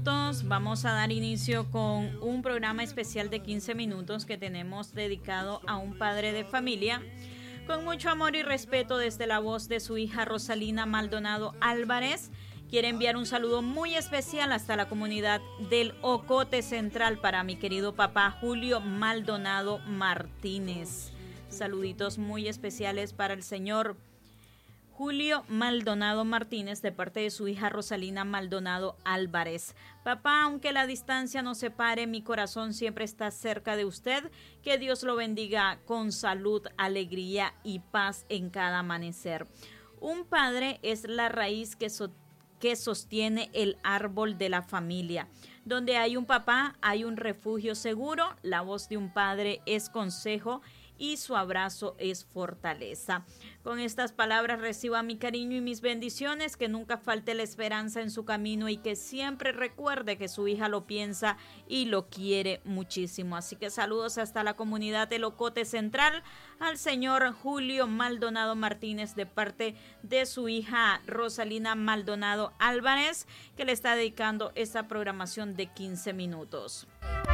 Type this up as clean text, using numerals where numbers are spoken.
Vamos a dar inicio con un programa especial de 15 minutos que tenemos dedicado a un padre de familia. Con mucho amor y respeto desde la voz de su hija Rosalina Maldonado Álvarez, quiere enviar un saludo muy especial hasta la comunidad del Ocote Central para mi querido papá Julio Maldonado Martínez. Saluditos muy especiales para el señor Julio Maldonado Martínez de parte de su hija Rosalina Maldonado Álvarez. Papá, aunque la distancia nos separe, mi corazón siempre está cerca de usted. Que Dios lo bendiga con salud, alegría y paz en cada amanecer. Un padre es la raíz que sostiene el árbol de la familia. Donde hay un papá, hay un refugio seguro. La voz de un padre es consejo y su abrazo es fortaleza. Con estas palabras reciba mi cariño y mis bendiciones, que nunca falte la esperanza en su camino y que siempre recuerde que su hija lo piensa y lo quiere muchísimo. Así que saludos hasta la comunidad del Ocote Central al señor Julio Maldonado Martínez de parte de su hija Rosalina Maldonado Álvarez, que le está dedicando esta programación de 15 minutos.